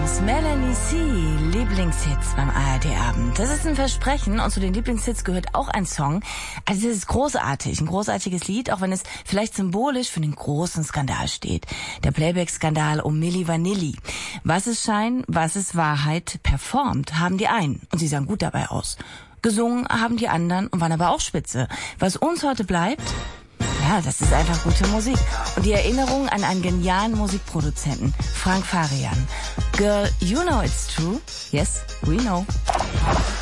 Melanie C. Lieblingshits beim ARD-Abend. Das ist ein Versprechen und zu den Lieblingshits gehört auch ein Song. Also das ist großartig, ein großartiges Lied, auch wenn es vielleicht symbolisch für den großen Skandal steht. Der Playback-Skandal um Milli Vanilli. Was ist Schein, was ist Wahrheit? Performt haben die einen und sie sahen gut dabei aus. Gesungen haben die anderen und waren aber auch spitze. Was uns heute bleibt... Ja, das ist einfach gute Musik. Und die Erinnerung an einen genialen Musikproduzenten, Frank Farian. Girl, you know it's true. Yes, we know.